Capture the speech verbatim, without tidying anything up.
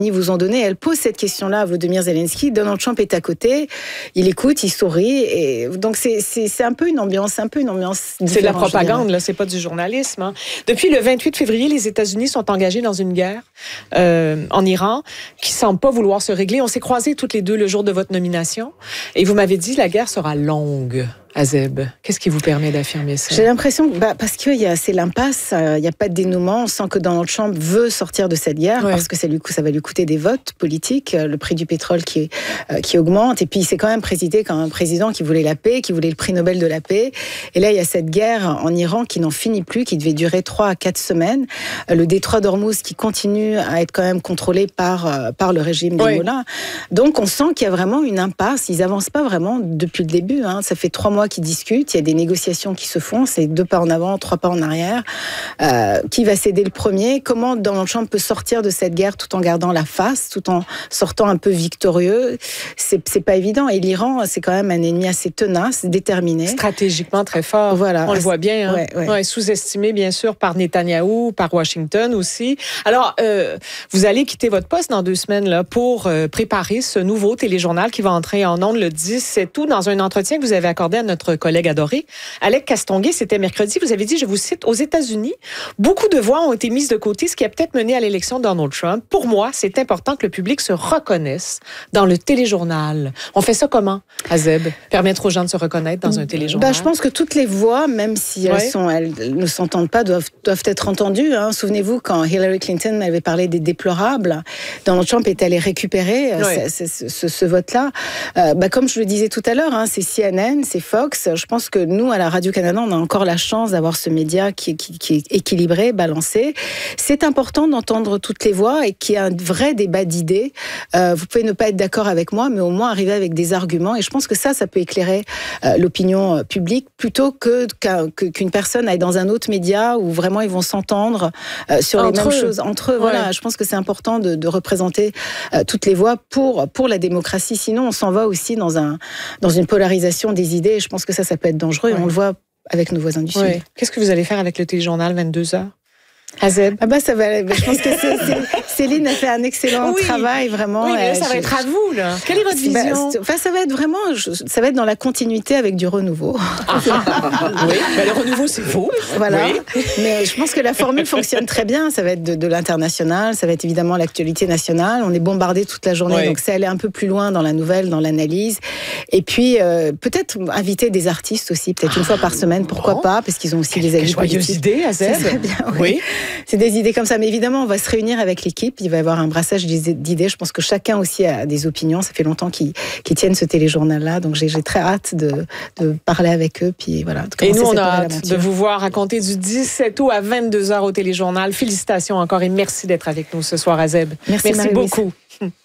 Ils vous ont donné, elle pose cette question-là à Volodymyr Zelensky. Donald Trump est à côté, il écoute, il sourit. Et donc, c'est, c'est, c'est un peu une ambiance, un peu une ambiance C'est de la propagande, là, c'est pas du journalisme. Hein. Depuis le vingt-huit février, les États-Unis sont engagés dans une guerre euh, en Iran qui semble pas vouloir se régler. On s'est croisés toutes les deux le jour de votre nomination. Et vous m'avez dit, la guerre sera longue. Azeb, qu'est-ce qui vous permet d'affirmer ça? J'ai l'impression, bah, parce que y a, c'est l'impasse, il n'y a pas de dénouement. On sent que Donald Trump veut sortir de cette guerre ouais. parce que ça, lui, ça va lui coûter des votes politiques, le prix du pétrole qui, euh, qui augmente. Et puis, il s'est quand même présidé comme un président qui voulait la paix, qui voulait le prix Nobel de la paix. Et là, il y a cette guerre en Iran qui n'en finit plus, qui devait durer trois à quatre semaines. Le détroit d'Ormuz qui continue à être quand même contrôlé par, euh, par le régime des Mollahs. Ouais. Donc, on sent qu'il y a vraiment une impasse. Ils n'avancent pas vraiment depuis le début. Hein. Ça fait trois mois qui discutent, il y a des négociations qui se font, c'est deux pas en avant, trois pas en arrière. Euh, qui va céder le premier? Comment Donald Trump peut sortir de cette guerre tout en gardant la face, tout en sortant un peu victorieux? C'est, c'est pas évident. Et l'Iran, c'est quand même un ennemi assez tenace, déterminé. Stratégiquement très fort. Voilà. On le voit bien. Hein? Ouais, ouais. Ouais, sous-estimé, bien sûr, par Netanyahou, par Washington aussi. Alors, euh, vous allez quitter votre poste dans deux semaines là, pour euh, préparer ce nouveau téléjournal qui va entrer en ondes le dix-sept août. Dans un entretien que vous avez accordé à notre collègue adoré, Alec Castonguay, c'était mercredi, vous avez dit, je vous cite, aux États-Unis, beaucoup de voix ont été mises de côté, ce qui a peut-être mené à l'élection de Donald Trump. Pour moi, c'est important que le public se reconnaisse dans le téléjournal. On fait ça comment, Azeb? Permettre aux gens de se reconnaître dans un téléjournal? Ben, je pense que toutes les voix, même si elles, ouais. sont, elles ne s'entendent pas, doivent, doivent être entendues. Hein. Souvenez-vous, quand Hillary Clinton avait parlé des déplorables, Donald Trump est allé récupérer ouais. ce, ce, ce, ce vote-là. Euh, ben, comme je le disais tout à l'heure, hein, c'est C N N, c'est Fox. Je pense que nous, à la Radio-Canada, on a encore la chance d'avoir ce média qui, qui, qui est équilibré, balancé. C'est important d'entendre toutes les voix et qu'il y ait un vrai débat d'idées. Euh, vous pouvez ne pas être d'accord avec moi, mais au moins arriver avec des arguments. Et je pense que ça, ça peut éclairer euh, l'opinion publique plutôt que, que, qu'une personne aille dans un autre média où vraiment ils vont s'entendre euh, sur entre les mêmes eux. choses. Entre eux, ouais. voilà. Je pense que c'est important de, de représenter euh, toutes les voix pour, pour la démocratie. Sinon, on s'en va aussi dans, un, dans une polarisation des idées. Et je pense que ça, ça peut être dangereux. Ouais. Et on le voit avec nos voisins du ouais. Sud. Qu'est-ce que vous allez faire avec le téléjournal vingt-deux heures? Azeb? Ah bah ça va. Je pense que c'est, c'est, Céline a fait un excellent oui. travail vraiment. Oui, mais là, ça va je, être à vous là. Quelle est votre vision? Bah, enfin, ça va être vraiment, ça va être dans la continuité avec du renouveau. Ah. oui, bah, le renouveau c'est vous. Voilà. Oui. Mais je pense que la formule fonctionne très bien. Ça va être de, de l'international, ça va être évidemment l'actualité nationale. On est bombardé toute la journée, oui. donc c'est aller un peu plus loin dans la nouvelle, dans l'analyse. Et puis euh, peut-être inviter des artistes aussi, peut-être une fois par semaine, pourquoi bon. pas, parce qu'ils ont aussi Quelle, des avis politiques. Joyeuse idée, Azeb. Ça serait bien. Oui. oui. C'est des idées comme ça, mais évidemment, on va se réunir avec l'équipe. Il va y avoir un brassage d'idées. Je pense que chacun aussi a des opinions. Ça fait longtemps qu'ils, qu'ils tiennent ce téléjournal-là, donc j'ai, j'ai très hâte de, de parler avec eux. Puis voilà. Et nous, on a hâte l'aventure. de vous voir raconter du dix-sept août à vingt-deux heures au téléjournal. Félicitations encore et merci d'être avec nous ce soir, Azeb. Merci, merci beaucoup.